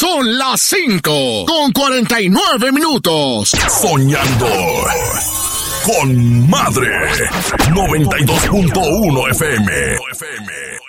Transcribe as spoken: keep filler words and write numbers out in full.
Son las cinco con cuarenta y nueve minutos. Soñando con Madre. noventa y dos punto uno F M.